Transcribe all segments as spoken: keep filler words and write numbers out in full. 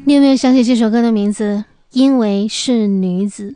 你有没有想起这首歌的名字？因为是女子。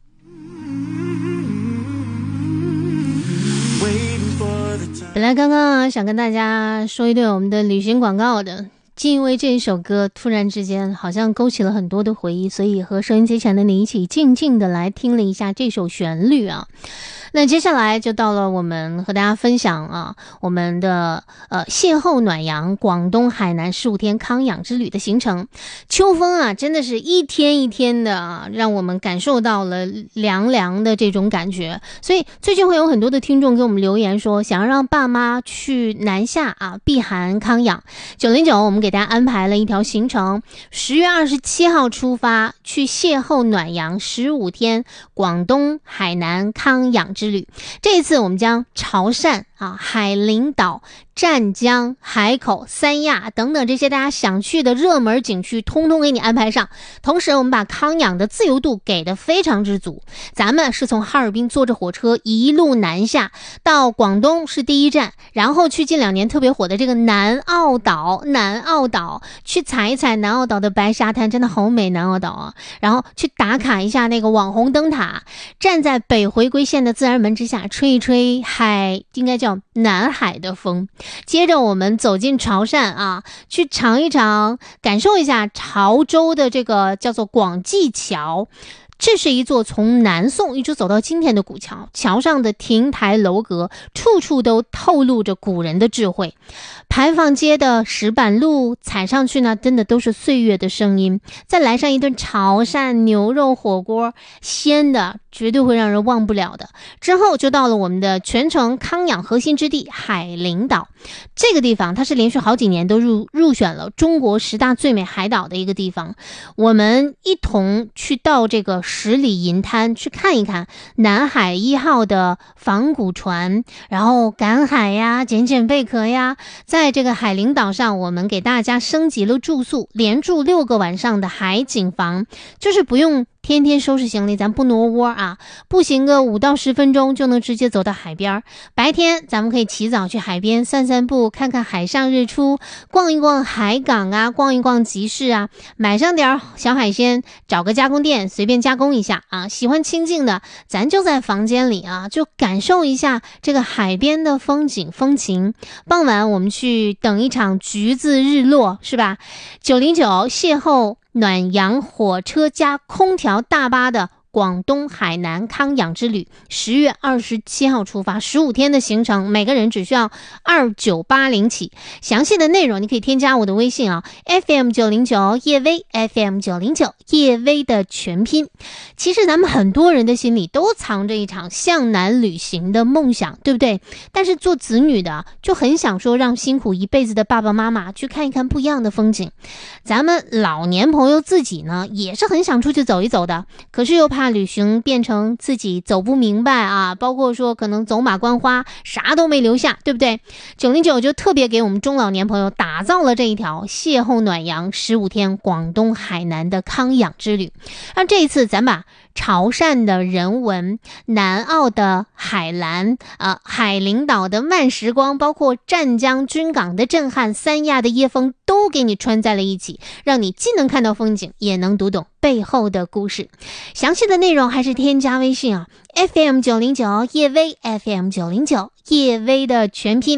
本来刚刚啊想跟大家说一段我们的旅行广告的，就因为这一首歌突然之间好像勾起了很多的回忆，所以和收音机前的你一起静静的来听了一下这首旋律啊。那接下来就到了我们和大家分享啊，我们的呃邂逅暖阳广东海南十五天康养之旅的行程。秋风啊，真的是一天一天的啊，让我们感受到了凉凉的这种感觉。所以最近会有很多的听众给我们留言说，想要让爸妈去南下啊避寒康养。九零九我们给大家安排了一条行程，十月二十七号出发，去邂逅暖阳十五天广东海南康养之旅。这一次我们将潮汕啊、海陵岛、湛江、海口、三亚等等这些大家想去的热门景区通通给你安排上，同时我们把康养的自由度给的非常之足。咱们是从哈尔滨坐着火车一路南下到广东是第一站，然后去近两年特别火的这个南澳岛，南澳岛去踩一踩南澳岛的白沙滩，真的好美南澳岛啊，然后去打卡一下那个网红灯塔，站在北回归线的自然门之下吹一吹海，应该叫南海的风。接着我们走进潮汕啊，去尝一尝感受一下潮州的这个叫做广济桥。这是一座从南宋一直走到今天的古桥，桥上的亭台楼阁处处都透露着古人的智慧。牌坊街的石板路踩上去呢，真的都是岁月的声音。再来上一顿潮汕牛肉火锅，鲜的绝对会让人忘不了的。之后就到了我们的全程康养核心之地海陵岛。这个地方它是连续好几年都入入选了中国十大最美海岛的一个地方。我们一同去到这个十里银滩去看一看南海一号的仿古船，然后赶海呀，捡捡贝壳呀。在这个海陵岛上，我们给大家升级了住宿，连住六个晚上的海景房，就是不用天天收拾行李，咱不挪窝啊，步行个五到十分钟就能直接走到海边。白天咱们可以起早去海边散散步，看看海上日出，逛一逛海港啊，逛一逛集市啊，买上点小海鲜，找个加工店随便加工一下啊。喜欢清静的，咱就在房间里啊，就感受一下这个海边的风景风情。傍晚我们去等一场橘子日落，是吧？九零九邂逅暖阳火车加空调大巴的广东海南康养之旅，十月二十七号出发，十五天的行程，每个人只需要二九八零起。详细的内容你可以添加我的微信啊 ，F M 九零九叶薇 ，F M 九零九叶薇的全拼。其实咱们很多人的心里都藏着一场向南旅行的梦想，对不对？但是做子女的就很想说，让辛苦一辈子的爸爸妈妈去看一看不一样的风景。咱们老年朋友自己呢，也是很想出去走一走的，可是又怕怕旅行变成自己走不明白啊，包括说可能走马观花，啥都没留下，对不对？九零九就特别给我们中老年朋友打造了这一条邂逅暖阳十五天广东海南的康养之旅。那这一次咱把潮汕的人文、南澳的海蓝、呃海陵岛的慢时光，包括湛江军港的震撼，三亚的椰风，都给你穿在了一起，让你既能看到风景，也能读懂背后的故事。详细的内容还是添加微信啊 ，F M 九零九叶薇 ，F M 九零九叶薇的全拼。